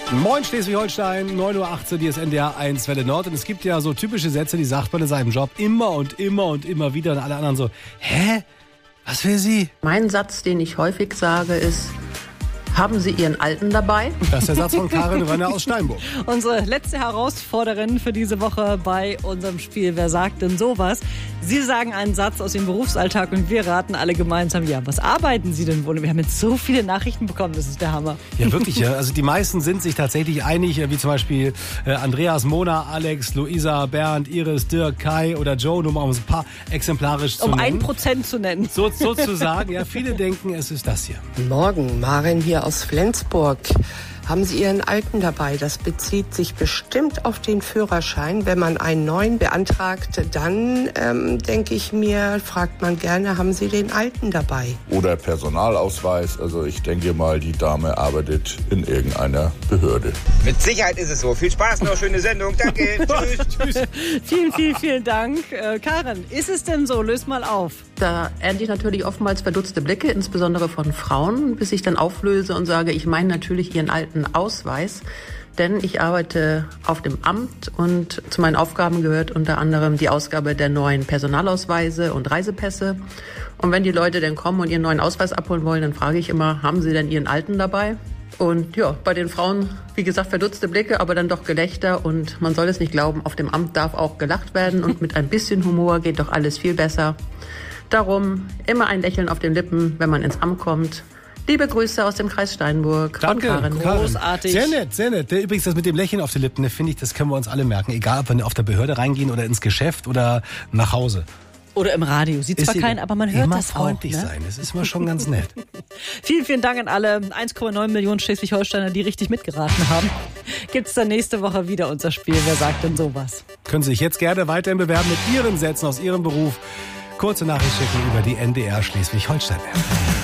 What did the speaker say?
Moin Schleswig-Holstein, 9.18 Uhr, hier ist NDR 1 Welle Nord. Und es gibt ja so typische Sätze, die sagt man in seinem Job immer und immer und immer wieder. Und alle anderen so, hä? Was will sie? Mein Satz, den ich häufig sage, ist: Haben Sie Ihren Alten dabei? Das ist der Satz von Karin Rönner aus Steinburg. Unsere letzte Herausforderin für diese Woche bei unserem Spiel Wer sagt denn sowas? Sie sagen einen Satz aus Ihrem Berufsalltag und wir raten alle gemeinsam, ja, was arbeiten Sie denn wohl? Wir haben jetzt so viele Nachrichten bekommen, das ist der Hammer. Ja, wirklich. Ja. Also die meisten sind sich tatsächlich einig, wie zum Beispiel Andreas, Mona, Alex, Luisa, Bernd, Iris, Dirk, Kai oder Joe, nur mal um ein paar exemplarisch zu nennen. Um 1% zu nennen. Sozusagen, ja, viele denken, es ist das hier. Morgen, Maren hier aus Flensburg. Haben Sie Ihren Alten dabei? Das bezieht sich bestimmt auf den Führerschein. Wenn man einen neuen beantragt, dann denke ich mir, fragt man gerne, haben Sie den Alten dabei? Oder Personalausweis. Also ich denke mal, die Dame arbeitet in irgendeiner Behörde. Mit Sicherheit ist es so. Viel Spaß noch, schöne Sendung. Danke. Tschüss. Vielen Dank. Karin, ist es denn so? Löst mal auf. Da ernte ich natürlich oftmals verdutzte Blicke, insbesondere von Frauen, bis ich dann auflöse und sage, ich meine natürlich Ihren alten Ausweis. Denn ich arbeite auf dem Amt und zu meinen Aufgaben gehört unter anderem die Ausgabe der neuen Personalausweise und Reisepässe. Und wenn die Leute dann kommen und ihren neuen Ausweis abholen wollen, dann frage ich immer, haben Sie denn Ihren alten dabei? Und ja, bei den Frauen, wie gesagt, verdutzte Blicke, aber dann doch Gelächter. Und man soll es nicht glauben, auf dem Amt darf auch gelacht werden. Und mit ein bisschen Humor geht doch alles viel besser. Darum immer ein Lächeln auf den Lippen, wenn man ins Amt kommt. Liebe Grüße aus dem Kreis Steinburg. Danke, von Karin. Großartig. Sehr nett, sehr nett. Übrigens, das mit dem Lächeln auf den Lippen, finde ich, das können wir uns alle merken. Egal, ob wir auf der Behörde reingehen oder ins Geschäft oder nach Hause. Oder im Radio. Sieht zwar keinen, aber man hört immer das auch. Freundlich sein, das ist immer schon ganz nett. Vielen Dank an alle 1,9 Millionen Schleswig-Holsteiner, die richtig mitgeraten haben. Gibt's dann nächste Woche wieder unser Spiel Wer sagt denn sowas? Können Sie sich jetzt gerne weiterhin bewerben mit Ihren Sätzen aus Ihrem Beruf. Kurze Nachricht schicken über die NDR Schleswig-Holstein-App.